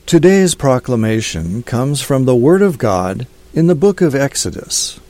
Today's proclamation comes from the Word of God in the book of Exodus.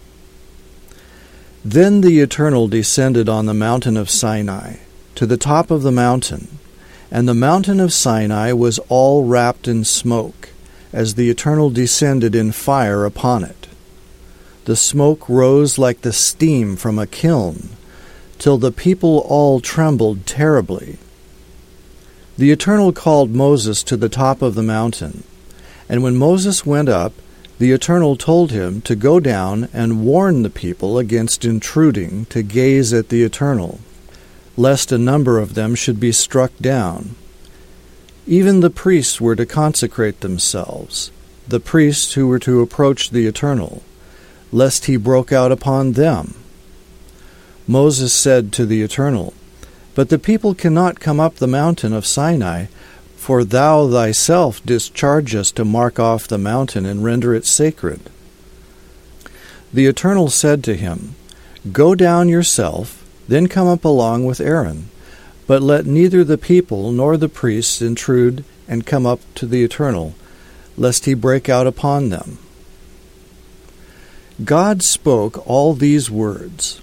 Then the Eternal descended on the mountain of Sinai, to the top of the mountain, and the mountain of Sinai was all wrapped in smoke, as the Eternal descended in fire upon it. The smoke rose like the steam from a kiln, till the people all trembled terribly. The Eternal called Moses to the top of the mountain, and when Moses went up, the Eternal told him to go down and warn the people against intruding to gaze at the Eternal, lest a number of them should be struck down. Even the priests were to consecrate themselves, the priests who were to approach the Eternal, lest he broke out upon them. Moses said to the Eternal, "But the people cannot come up the mountain of Sinai, for thou thyself didst charge us to mark off the mountain and render it sacred." The Eternal said to him, "Go down yourself, then come up along with Aaron, but let neither the people nor the priests intrude and come up to the Eternal, lest he break out upon them." God spoke all these words.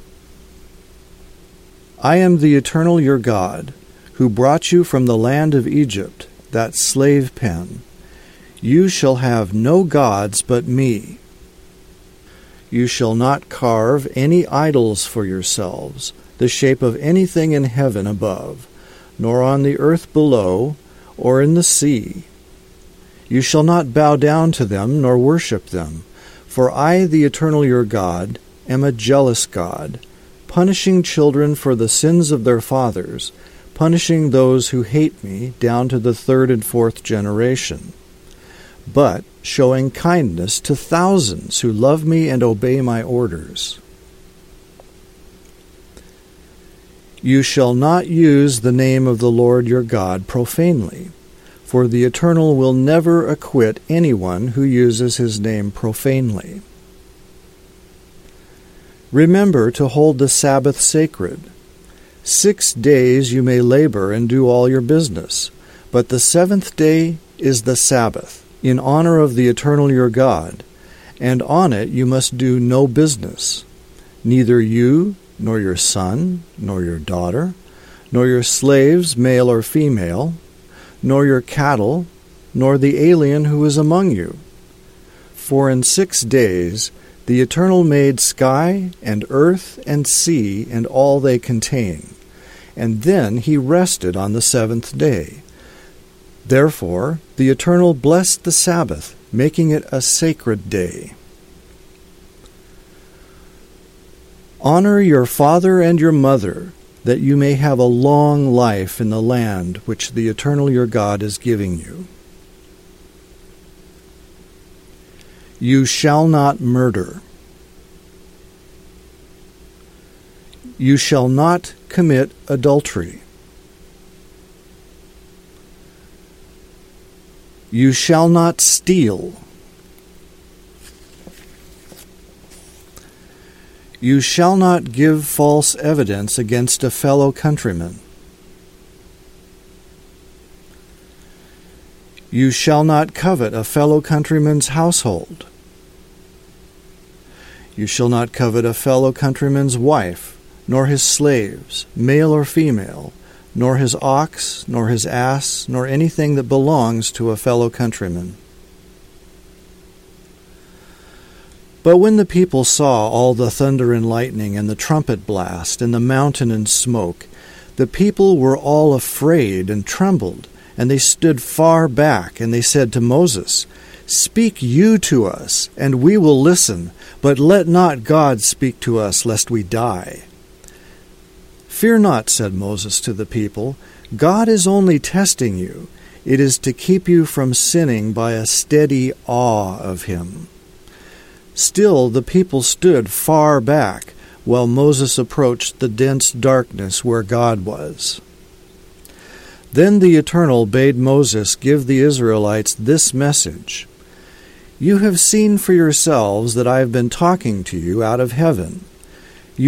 "I am the Eternal your God, who brought you from the land of Egypt, that slave pen. You shall have no gods but me. You shall not carve any idols for yourselves, the shape of anything in heaven above, nor on the earth below, or in the sea. You shall not bow down to them nor worship them, for I, the Eternal your God, am a jealous God, punishing children for the sins of their fathers, punishing those who hate me down to the 3rd and 4th generation, but showing kindness to thousands who love me and obey my orders. You shall not use the name of the Lord your God profanely, for the Eternal will never acquit anyone who uses his name profanely. Remember to hold the Sabbath sacred. 6 days you may labor and do all your business, but the 7th day is the Sabbath, in honor of the Eternal your God, and on it you must do no business, neither you, nor your son, nor your daughter, nor your slaves, male or female, nor your cattle, nor the alien who is among you. For in 6 days the Eternal made sky and earth and sea and all they contain, and then he rested on the 7th day. Therefore the Eternal blessed the Sabbath, making it a sacred day. Honor your father and your mother, that you may have a long life in the land which the Eternal your God is giving you. You shall not murder. You shall not commit adultery. You shall not steal. You shall not give false evidence against a fellow countryman. You shall not covet a fellow countryman's household. You shall not covet a fellow countryman's wife, nor his slaves, male or female, nor his ox, nor his ass, nor anything that belongs to a fellow countryman. But when the people saw all the thunder and lightning and the trumpet blast and the mountain and smoke, the people were all afraid and trembled, and they stood far back, and they said to Moses, "Speak you to us, and we will listen, but let not God speak to us, lest we die." "Fear not," said Moses to the people, "God is only testing you. It is to keep you from sinning by a steady awe of him." Still the people stood far back, while Moses approached the dense darkness where God was. Then the Eternal bade Moses give the Israelites this message: "You have seen for yourselves that I have been talking to you out of heaven.